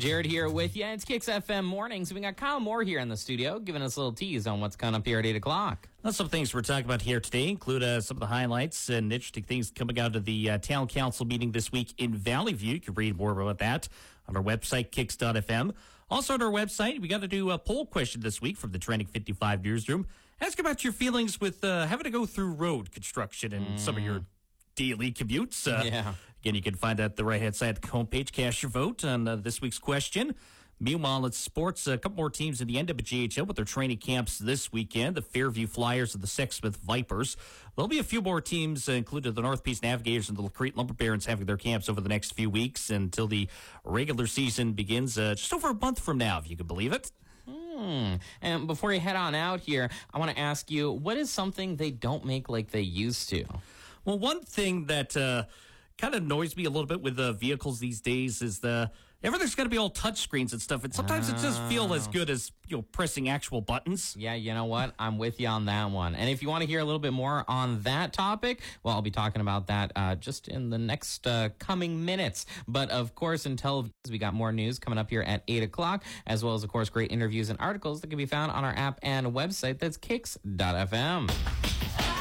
Jared here with you. It's Kicks FM Mornings. We got Kyle Moore here in the studio giving us a little tease on what's coming up here at 8 o'clock. Well, some things we're talking about here today include some of the highlights and interesting things coming out of the Town Council meeting this week in Valley View. You can read more about that on our website, kicks.fm. Also on our website, we got to do a poll question this week from the Trending 55 newsroom. Ask about your feelings with having to go through road construction and some of your daily commutes. Again, you can find that at the right-hand side of the homepage. Cast your vote on this week's question. Meanwhile, it's sports. A couple more teams in the NWGHL with their training camps this weekend. The Fairview Flyers and the Sexsmith Vipers. There'll be a few more teams, including the North Peace Navigators and the Lacrete Lumber Barons, having their camps over the next few weeks until the regular season begins just over a month from now, if you can believe it. And before you head on out here, I want to ask you, what is something they don't make like they used to? Well, one thing that kind of annoys me a little bit with vehicles these days is everything's got to be all touch screens and stuff, and sometimes it doesn't feel as good as pressing actual buttons. Yeah, you know what? I'm with you on that one. And if you want to hear a little bit more on that topic, well, I'll be talking about that just in the next coming minutes. But of course, until we got more news coming up here at 8 o'clock, as well as, of course, great interviews and articles that can be found on our app and website. That's kicks.fm.